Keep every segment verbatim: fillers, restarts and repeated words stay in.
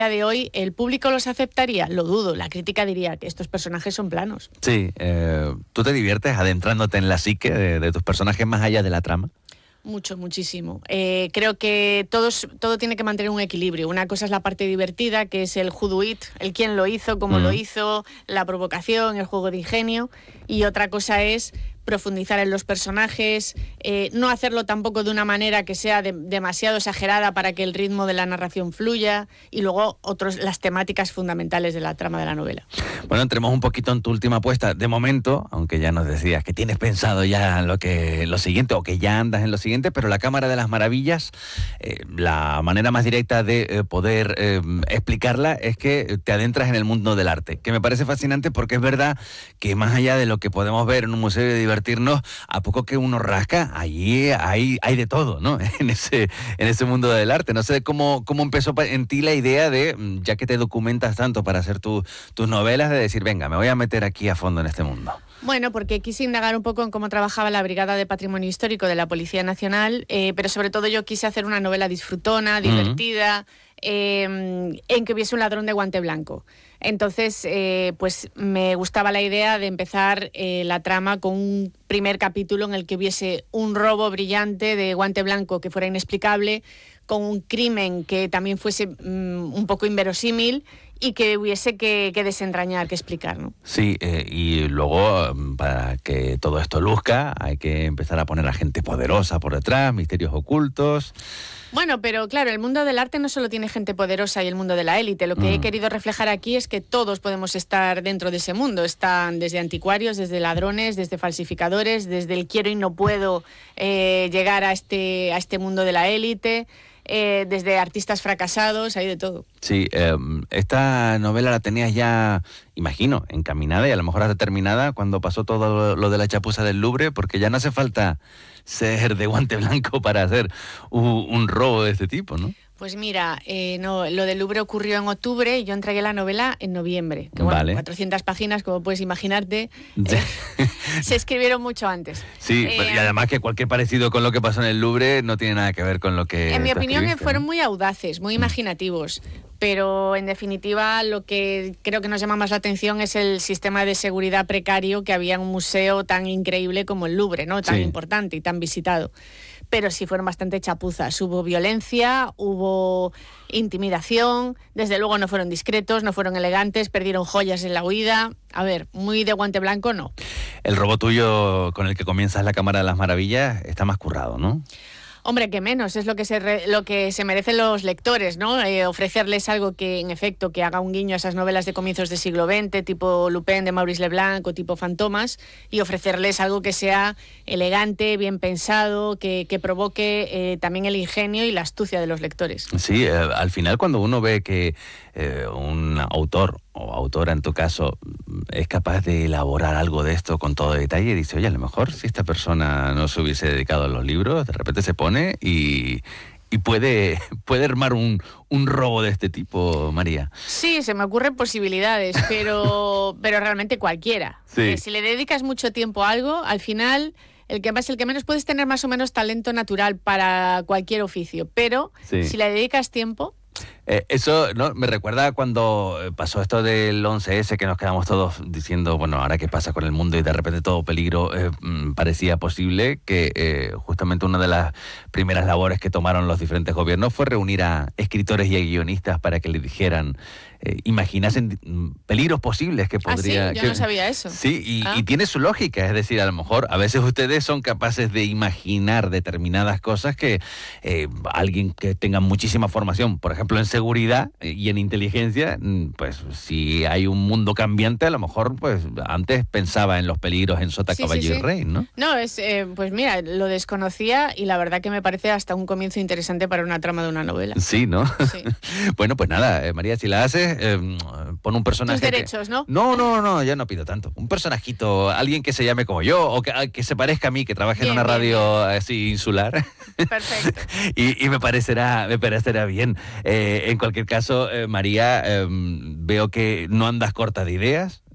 de hoy, ¿el público los aceptaría? Lo dudo. La crítica diría que estos personajes son planos. Sí. Eh, ¿Tú te diviertes adentrándote en la psique de, de tus personajes más allá de la trama? Mucho, muchísimo. Eh, creo que todos, todo tiene que mantener un equilibrio. Una cosa es la parte divertida, que es el who do it, el quién lo hizo, cómo mm. lo hizo, la provocación, el juego de ingenio. Y otra cosa es profundizar en los personajes, eh, no hacerlo tampoco de una manera que sea de, demasiado exagerada para que el ritmo de la narración fluya, y luego otros, las temáticas fundamentales de la trama de la novela. Bueno, entremos un poquito en tu última apuesta. De momento, aunque ya nos decías que tienes pensado ya lo, que, lo siguiente, o que ya andas en lo siguiente, pero La Cámara de las Maravillas, eh, la manera más directa de eh, poder eh, explicarla es que te adentras en el mundo del arte, que me parece fascinante porque es verdad que más allá de lo que podemos ver en un museo de divertirnos, a poco que uno rasca, allí hay, hay de todo, ¿no? En ese, en ese mundo del arte. No sé cómo, cómo empezó en ti la idea de, ya que te documentas tanto para hacer tu, tus novelas, de decir, venga, me voy a meter aquí a fondo en este mundo. Bueno, porque quise indagar un poco en cómo trabajaba la Brigada de Patrimonio Histórico de la Policía Nacional, eh, pero sobre todo yo quise hacer una novela disfrutona, divertida, uh-huh. eh, en que hubiese un ladrón de guante blanco. Entonces, eh, pues me gustaba la idea de empezar eh, la trama con un primer capítulo en el que hubiese un robo brillante de guante blanco que fuera inexplicable, con un crimen que también fuese um, un poco inverosímil y que hubiese que, que desentrañar, que explicar, ¿no? Sí, eh, y luego, para que todo esto luzca, hay que empezar a poner a gente poderosa por detrás, misterios ocultos. Bueno, pero claro, el mundo del arte no solo tiene gente poderosa y el mundo de la élite. Lo que mm. he querido reflejar aquí es que todos podemos estar dentro de ese mundo. Están desde anticuarios, desde ladrones, desde falsificadores, desde el quiero y no puedo eh, llegar a este, a este mundo de la élite. Eh, desde artistas fracasados, hay de todo. Sí, eh, esta novela la tenías ya, imagino, encaminada y a lo mejor hasta terminada cuando pasó todo lo de la chapuza del Louvre, porque ya no hace falta ser de guante blanco para hacer un, un robo de este tipo, ¿no? Pues mira, eh, no, lo del Louvre ocurrió en octubre y yo entregué la novela en noviembre. Que bueno, vale. cuatrocientas páginas, como puedes imaginarte, eh, se escribieron mucho antes. Sí, eh, y además que cualquier parecido con lo que pasó en el Louvre no tiene nada que ver con lo que... En mi opinión fueron ¿no? muy audaces, muy imaginativos, pero en definitiva lo que creo que nos llama más la atención es el sistema de seguridad precario que había en un museo tan increíble como el Louvre, ¿no? Tan sí. importante y tan visitado. Pero sí fueron bastante chapuzas. Hubo violencia, hubo intimidación, desde luego no fueron discretos, no fueron elegantes, perdieron joyas en la huida. A ver, muy de guante blanco no. El robo tuyo con el que comienzas La Cámara de las Maravillas está más currado, ¿no? Hombre, que menos, es lo que se re, lo que se merecen los lectores, ¿no? Eh, ofrecerles algo que, en efecto, que haga un guiño a esas novelas de comienzos del siglo veinte, tipo Lupin de Maurice Leblanc o tipo Fantomas, y ofrecerles algo que sea elegante, bien pensado, que, que provoque eh, también el ingenio y la astucia de los lectores. Sí, eh, al final cuando uno ve que eh, un autor o autora en tu caso es capaz de elaborar algo de esto con todo detalle, dice, oye, a lo mejor si esta persona no se hubiese dedicado a los libros, de repente se pone y, y puede, puede armar un, un robo de este tipo, María. Sí, se me ocurren posibilidades, pero, pero realmente cualquiera. Sí. Eh, si le dedicas mucho tiempo a algo, al final... El que más, el que menos puedes tener más o menos talento natural para cualquier oficio, pero sí. si le dedicas tiempo... Eh, eso no me recuerda cuando pasó esto del once ese, que nos quedamos todos diciendo, bueno, ahora qué pasa con el mundo, y de repente todo peligro eh, parecía posible, que eh, justamente una de las primeras labores que tomaron los diferentes gobiernos fue reunir a escritores y a guionistas para que le dijeran, eh, imaginasen peligros posibles que podría... Ah, sí, yo que, no sabía eso. Sí, y, ah. y tiene su lógica, es decir, a lo mejor a veces ustedes son capaces de imaginar determinadas cosas que eh, alguien que tenga muchísima formación, por ejemplo, en seguridad y en inteligencia, pues si hay un mundo cambiante, a lo mejor pues antes pensaba en los peligros en sota, sí, caballo sí, sí. y rey, ¿no? No, es eh, pues mira, lo desconocía y la verdad que me parece hasta un comienzo interesante para una trama de una novela. Sí, ¿no? Sí. Bueno, pues nada, eh, María, si la haces, eh, pon un personaje... Tus derechos, que... ¿no? No, no, no, ya no pido tanto. Un personajito, alguien que se llame como yo o que, que se parezca a mí, que trabaje bien, en una bien, radio bien. así insular. Perfecto. y, y me parecerá, me parecerá bien. Eh, en cualquier caso, eh, María, eh, veo que no andas corta de ideas.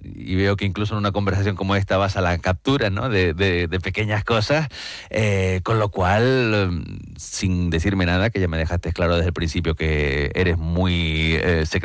y veo que incluso en una conversación como esta vas a la captura, ¿no? de, de, de pequeñas cosas, eh, con lo cual, sin decirme nada, que ya me dejaste claro desde el principio que eres muy eh, secretario